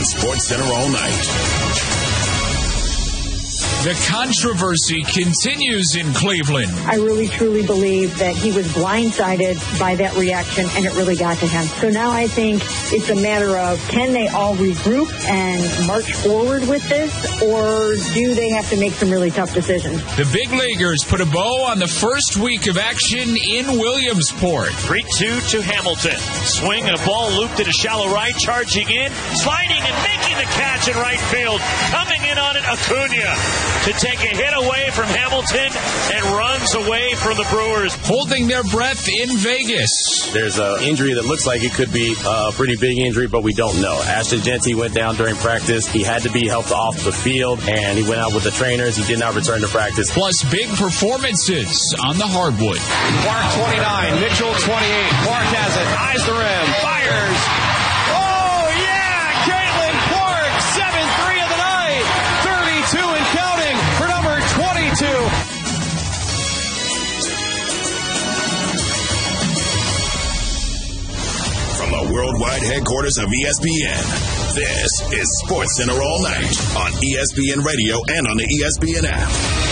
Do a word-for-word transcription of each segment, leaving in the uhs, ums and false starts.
Sports Center all night. The controversy continues in Cleveland. I really, truly believe that he was blindsided by that reaction, and it really got to him. So now I think it's a matter of, can they all regroup and march forward with this, or do they have to make some really tough decisions? The big leaguers put a bow on the first week of action in Williamsport. three two to Hamilton. Swing and a ball looped into shallow right, charging in, sliding and making the catch in right field. Coming in on it, Acuna to take a hit away from Hamilton and runs away from the Brewers. Holding their breath in Vegas. There's an injury that looks like it could be a pretty big injury, but we don't know. Ashton Genty went down during practice. He had to be helped off the field, and he went out with the trainers. He did not return to practice. Plus big performances on the hardwood. Clark twenty-nine, Mitchell twenty-eight. Clark has it, eyes the rim, fires. Oh, yeah! Caitlin Clark, seven three of the night. thirty-two and counting for number twenty-two. From the worldwide headquarters of E S P N, this is Sports Center all night on E S P N Radio and on the E S P N app.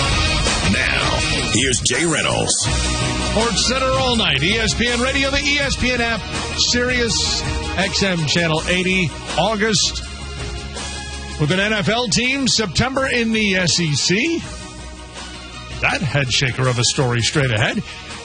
Now, here's Jay Reynolds. Sports Center all night. E S P N Radio, the E S P N app, Sirius X M Channel eighty, August. With an N F L team, September in the S E C. That head shaker of a story straight ahead.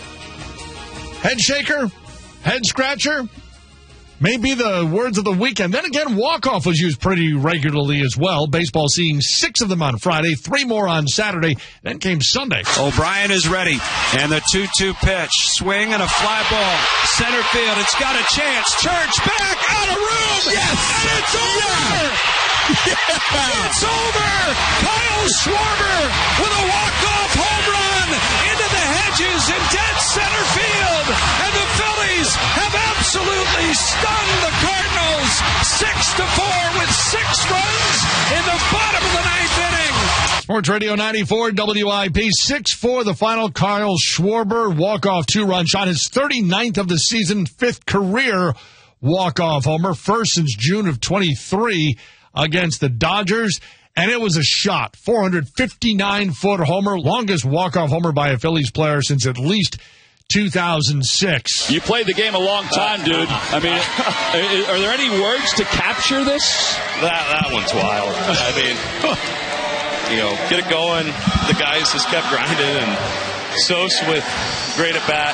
Head shaker, head scratcher, may be the words of the weekend. Then again, walk-off was used pretty regularly as well. Baseball seeing six of them on Friday, three more on Saturday. Then came Sunday. O'Brien is ready. And the two two pitch. Swing and a fly ball. Center field. It's got a chance. Church back out of room. Yes. And it's over. Yeah. It's over. Kyle Schwarber with a walk-off home run into the hedges in dead center field. And the Phillies have absolutely stunned the Cardinals six to four with six runs in the bottom of the ninth inning. Sports Radio ninety-four W I P, six four the final. Kyle Schwarber, walk-off two-run shot, his thirty-ninth of the season, fifth career walk-off homer, first since June of twenty-three against the Dodgers. And it was a shot, four hundred fifty-nine foot homer, longest walk-off homer by a Phillies player since at least two thousand six. You played the game a long time, dude. I mean, are there any words to capture this? That that one's wild. I mean, you know, get it going. The guys just kept grinding, and Sos with great at bat.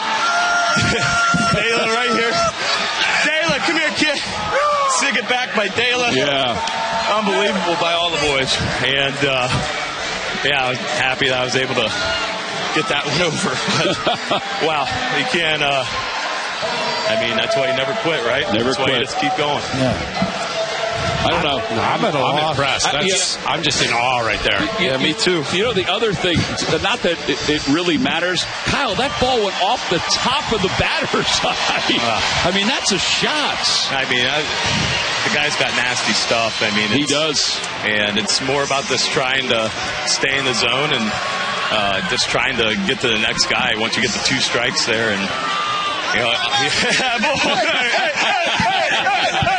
Dela right here. Dela, come here, kid. Sig it back by Dela. Yeah. Unbelievable by all the boys. And, uh, yeah, I was happy that I was able to get that one over. But, wow, you can't, uh, I mean, that's why you never quit, right? Never that's quit. why you just keep going. Yeah. I don't know. I'm, I'm, I'm impressed. I, That's, yeah. I'm just in awe right there. You, yeah, me too. You know, the other thing, not that it, it really matters, Kyle, that ball went off the top of the batter's eye. Uh, I mean, that's a shot. I mean, I, the guy's got nasty stuff. I mean, he does. And it's more about this trying to stay in the zone and uh, just trying to get to the next guy once you get the two strikes there. And, you know, yeah, boy, hey, hey, hey, hey, hey.